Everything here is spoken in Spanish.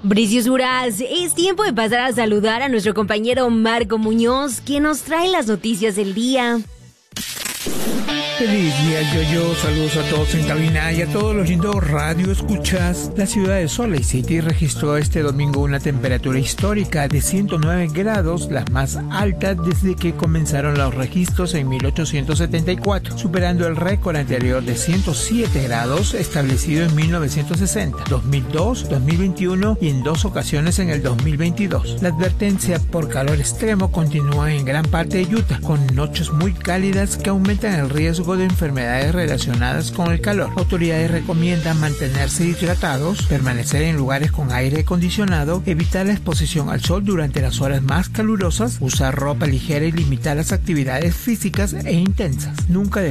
Briciusuras, es tiempo de pasar a saludar a nuestro compañero Marco Muñoz, quien nos trae las noticias del día. Feliz día, yo, saludos a todos en cabina y a todos los lindos radio escuchas. La ciudad de Salt Lake City registró este domingo una temperatura histórica de 109 grados, la más alta desde que comenzaron los registros en 1874, superando el récord anterior de 107 grados establecido en 1960, 2002, 2021 y en 2 ocasiones en el 2022. La advertencia por calor extremo continúa en gran parte de Utah, con noches muy cálidas que aumentan el riesgo de enfermedades relacionadas con el calor. Autoridades recomiendan mantenerse hidratados, permanecer en lugares con aire acondicionado, evitar la exposición al sol durante las horas más calurosas, usar ropa ligera y limitar las actividades físicas e intensas. Nunca